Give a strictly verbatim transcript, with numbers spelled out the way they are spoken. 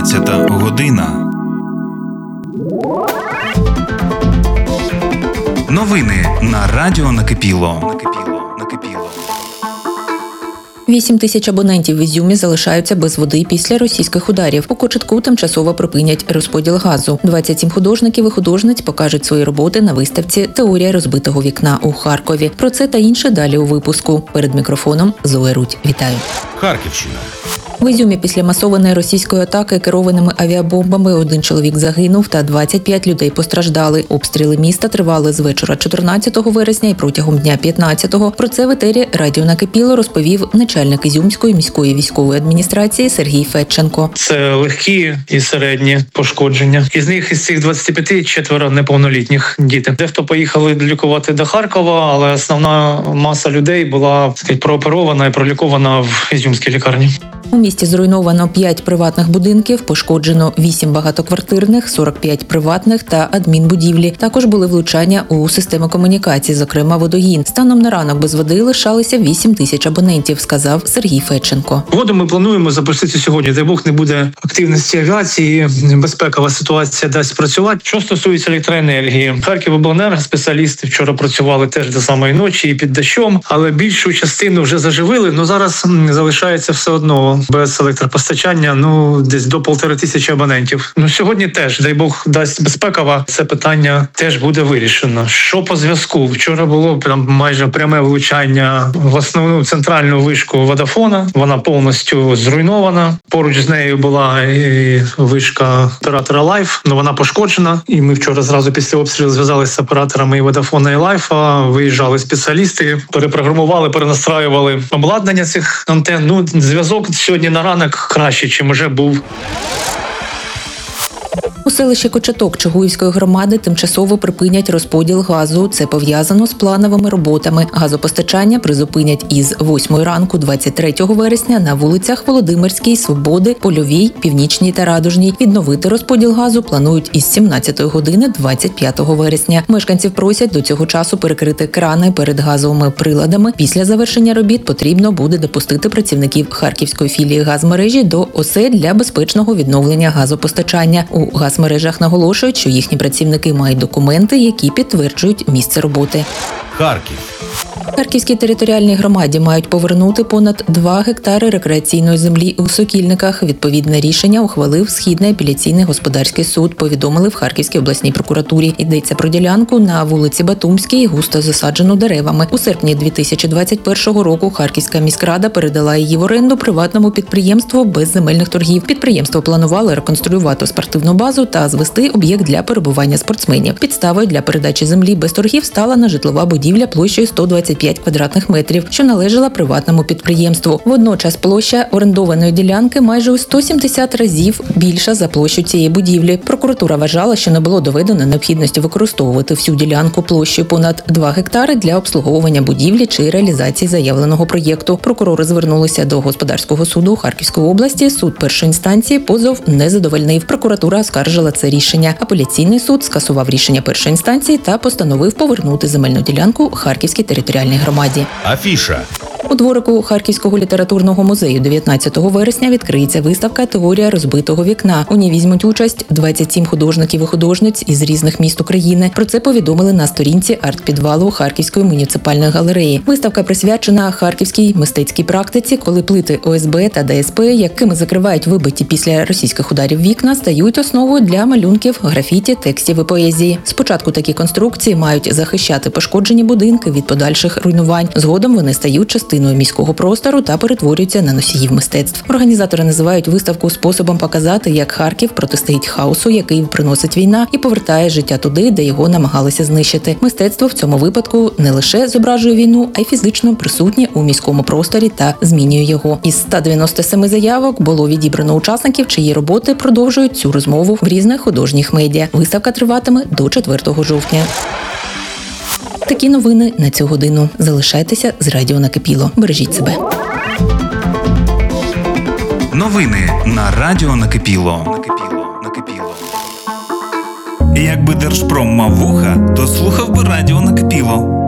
дванадцята година. Новини на радіо Накипіло. Вісім тисяч абонентів в Ізюмі залишаються без води після російських ударів. У Кочетку тимчасово припинять розподіл газу. двадцять сім художників і художниць покажуть свої роботи на виставці «Теорія розбитого вікна» у Харкові. Про це та інше далі у випуску. Перед мікрофоном Зоя Рудь. Вітаю. Харківщина. В Ізюмі після масованої російської атаки керованими авіабомбами один чоловік загинув та двадцять п'ять людей постраждали. Обстріли міста тривали з вечора чотирнадцятого вересня і протягом дня п'ятнадцятого. Про це в етері радіо Накипіло розповів начальник Ізюмської міської військової адміністрації Сергій Федченко. Це легкі і середні пошкодження. Із них, із цих двадцяти п'яти, четверо неповнолітніх діти. Дехто поїхали лікувати до Харкова, але основна маса людей була, так сказати, прооперована і пролікована в Ізюмській лікарні. У місті зруйновано п'ять приватних будинків, пошкоджено вісім багатоквартирних, сорок п'ять приватних та адмінбудівлі. Також були влучання у системи комунікацій, зокрема водогін. Станом на ранок без води лишалися вісім тисяч абонентів, сказав Сергій Федченко. Воду ми плануємо запустити сьогодні. Дай Бог не буде активності авіації, безпекова ситуація дасть працювати. Що стосується електроенергії, Харківобленерго спеціалісти вчора працювали теж до самої ночі і під дощом, але більшу частину вже заживили, але зараз залишається все одно без електропостачання, ну, десь до полтори тисячі абонентів. Ну, сьогодні теж, дай Бог, дасть безпекова, це питання теж буде вирішено. Що по зв'язку? Вчора було прям майже пряме влучання в основну центральну вишку Водафона. Вона повністю зруйнована. Поруч з нею була і вишка оператора Лайф, але вона пошкоджена. І ми вчора зразу після обстрілу зв'язалися з операторами і Водафона, і Лайфа. Виїжджали спеціалісти, перепрограмували, перенастраювали обладнання цих антенн. Ну, зв'язок сьогодні на ранок краще, чим вже був. У селищі Кочеток Чугуївської громади тимчасово припинять розподіл газу. Це пов'язано з плановими роботами. Газопостачання призупинять із восьмої ранку двадцять третього вересня на вулицях Володимирській, Свободи, Польовій, Північній та Радужній. Відновити розподіл газу планують із сімнадцятої години двадцять п'ятого вересня. Мешканців просять до цього часу перекрити крани перед газовими приладами. Після завершення робіт потрібно буде допустити працівників Харківської філії газмережі до осель для безпечного відновлення газопостачання. У газмережах наголошують, що їхні працівники мають документи, які підтверджують місце роботи. Харків. Харківській територіальній громаді мають повернути понад два гектари рекреаційної землі у Сокільниках. Відповідне рішення ухвалив Східний апеляційний господарський суд, повідомили в Харківській обласній прокуратурі. Йдеться про ділянку на вулиці Батумській, густо засаджену деревами. У серпні дві тисячі двадцять першого року Харківська міськрада передала її в оренду приватному підприємству без земельних торгів. Підприємство планувало реконструювати спортивну базу та звести об'єкт для перебування спортсменів. Підставою для передачі землі без торгів стала нежитлова будівля площею сто двадцять п'ять квадратних метрів, що належала приватному підприємству. Водночас площа орендованої ділянки майже у сто сімдесят разів більша за площу цієї будівлі. Прокуратура вважала, що не було доведено необхідності використовувати всю ділянку площею понад два гектари для обслуговування будівлі чи реалізації заявленого проєкту. Прокурори звернулися до господарського суду Харківської області. Суд першої інстанції позов не задовольнив. Прокуратура оскаржила це рішення. Апеляційний суд скасував рішення першої інстанції та постановив повернути земельну ділянку Харківській територіальній громаді. Афіша. У дворику Харківського літературного музею дев'ятнадцятого вересня відкриється виставка «Теорія розбитого вікна». У ній візьмуть участь двадцять сім художників і художниць із різних міст України. Про це повідомили на сторінці арт-підвалу Харківської муніципальної галереї. Виставка присвячена харківській мистецькій практиці, коли плити О С Б та Д С П, якими закривають вибиті після російських ударів вікна, стають основою для малюнків, графіті, текстів і поезії. Спочатку такі конструкції мають захищати пошкоджені будинки від подальших руйнувань. Згодом вони стають частиною міського простору та перетворюються на носіїв мистецтв. Організатори називають виставку способом показати, як Харків протистоїть хаосу, який приносить війна, і повертає життя туди, де його намагалися знищити. Мистецтво в цьому випадку не лише зображує війну, а й фізично присутнє у міському просторі та змінює його. Із ста дев'яноста семи заявок було відібрано учасників, чиї роботи продовжують цю розмову в різних художніх медіа. Виставка триватиме до четвертого жовтня. Такі новини на цю годину. Залишайтеся з радіо Накипіло. Бережіть себе. Новини на радіо Накипіло. Якби Держпром мав вуха, то слухав би радіо Накипіло.